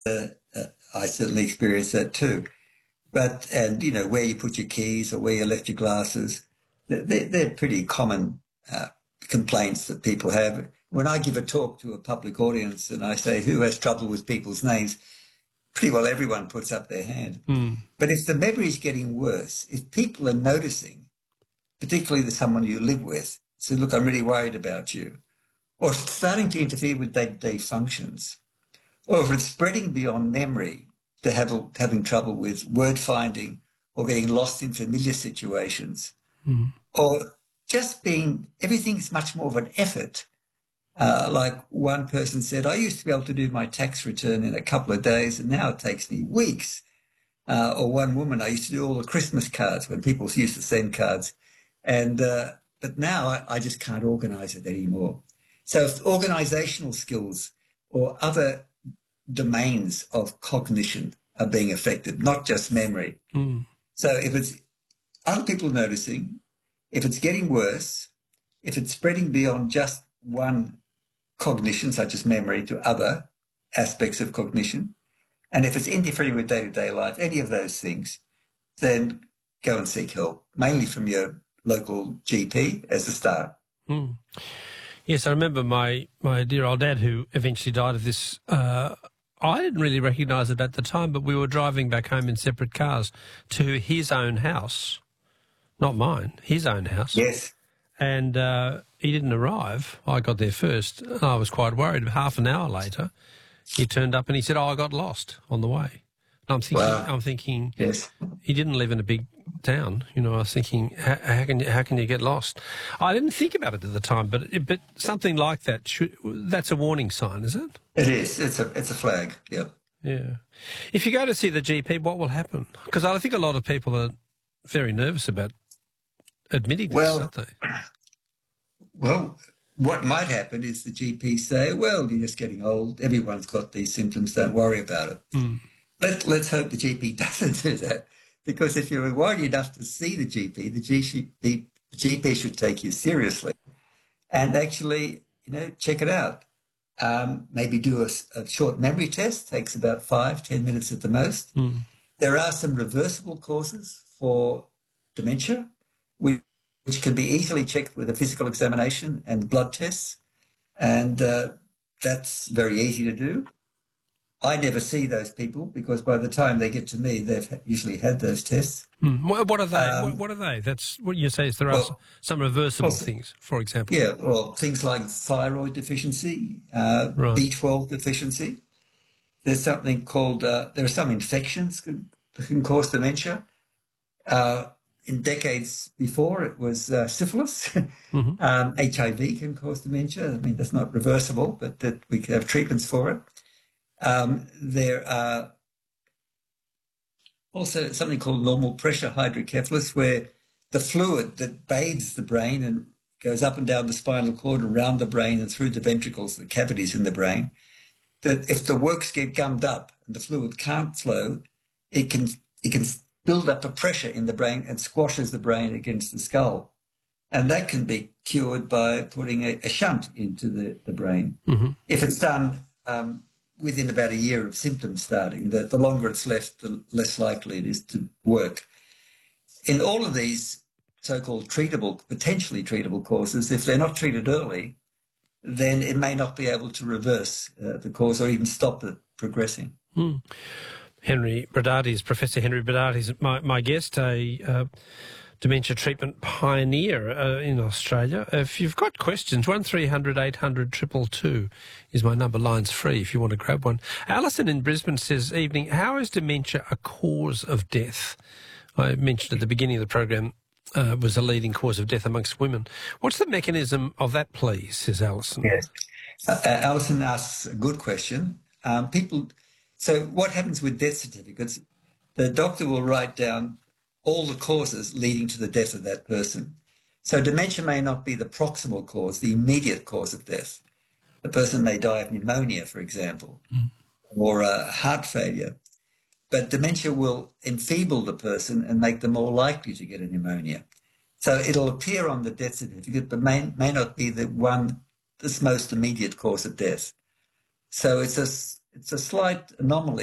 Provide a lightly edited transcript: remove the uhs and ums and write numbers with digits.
I certainly experienced that too. And where you put your keys or where you left your glasses, they're pretty common complaints that people have. When I give a talk to a public audience and I say, who has trouble with people's names? Pretty well everyone puts up their hand. Mm. But if the memory is getting worse, if people are noticing, particularly the someone you live with, say, look, I'm really worried about you, or starting to interfere with day-to-day functions, or if it's spreading beyond memory to having trouble with word finding or getting lost in familiar situations, or just everything's much more of an effort. Like one person said, I used to be able to do my tax return in a couple of days, and now it takes me weeks. Or one woman, I used to do all the Christmas cards when people used to send cards. But now I just can't organize it anymore. So if organizational skills or other domains of cognition are being affected, not just memory. So if it's other people noticing, if it's getting worse, if it's spreading beyond just one cognition, such as memory, to other aspects of cognition, and if it's interfering with day-to-day life, any of those things, then go and seek help, mainly from your local GP as a start. Mm. Yes, I remember my dear old dad, who eventually died of this. I didn't really recognise it at the time, but we were driving back home in separate cars to his own house, not mine, his own house. Yes. And he didn't arrive. I got there first, and I was quite worried. Half an hour later, he turned up and he said, I got lost on the way. And I'm thinking, yes, he didn't live in a big town. I was thinking, how can you get lost? I didn't think about it at the time, but something like that that's a warning sign, is it? It is. It's a flag. Yep. Yeah. If you go to see the GP, what will happen? Because I think a lot of people are very nervous about admitting this, aren't they? Well, what might happen is the GP say, well, you're just getting old. Everyone's got these symptoms. Don't worry about it. Let's hope the GP doesn't do that, because if you're worried enough to see the GP, the GP should take you seriously and actually, check it out. Maybe do a short memory test. Takes about 5-10 minutes at the most. There are some reversible causes for dementia, which can be easily checked with a physical examination and blood tests, and that's very easy to do. I never see those people because by the time they get to me, they've usually had those tests. What are they? What are they? That's what you say is there are some reversible things, for example. Yeah, well, things like thyroid deficiency, B12 deficiency. There's something called, there are some infections that can cause dementia. In decades before, it was syphilis. HIV can cause dementia. I mean, that's not reversible, but that we can have treatments for it. There are also something called normal pressure hydrocephalus, where the fluid that bathes the brain and goes up and down the spinal cord, around the brain and through the ventricles, the cavities in the brain, that if the works get gummed up and the fluid can't flow, it can build up a pressure in the brain and squashes the brain against the skull. And that can be cured by putting a shunt into the brain. If it's done within about a year of symptoms starting, the longer it's left, the less likely it is to work. In all of these so-called potentially treatable causes, if they're not treated early, then it may not be able to reverse the cause or even stop it progressing. Henry Brodaty, Professor Henry Brodaty is my guest, a dementia treatment pioneer in Australia. If you've got questions, 1300 800 222 is my number. Line's free if you want to grab one. Alison in Brisbane says, evening, how is dementia a cause of death? I mentioned at the beginning of the program was a leading cause of death amongst women. What's the mechanism of that, please, says Alison? Yes. Alison asks a good question. So what happens with death certificates? The doctor will write down all the causes leading to the death of that person. So dementia may not be the proximal cause, the immediate cause of death. The person may die of pneumonia, for example, or heart failure. But dementia will enfeeble the person and make them more likely to get a pneumonia. So it'll appear on the death certificate, but may not be the one that's most immediate cause of death. So it's It's a slight anomaly.